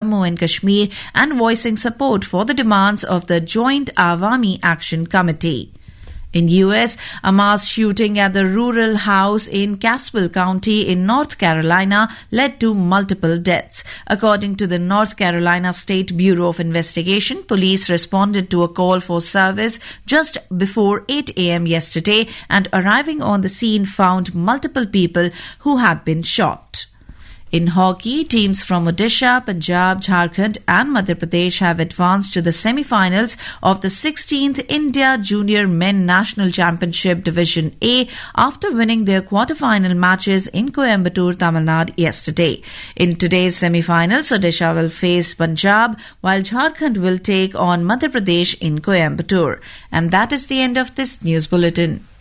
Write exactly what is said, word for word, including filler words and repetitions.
Jammu and Kashmir and voicing support for the demands of the Joint Awami Action Committee. In U S, a mass shooting at the rural house in Caswell County in North Carolina led to multiple deaths. According to the North Carolina State Bureau of Investigation, police responded to a call for service just before eight a.m. yesterday and arriving on the scene found multiple people who had been shot. In hockey, teams from Odisha, Punjab, Jharkhand and Madhya Pradesh have advanced to the semi-finals of the sixteenth India Junior Men National Championship Division A after winning their quarter-final matches in Coimbatore, Tamil Nadu yesterday. In today's semi-finals, Odisha will face Punjab while Jharkhand will take on Madhya Pradesh in Coimbatore. And that is the end of this news bulletin.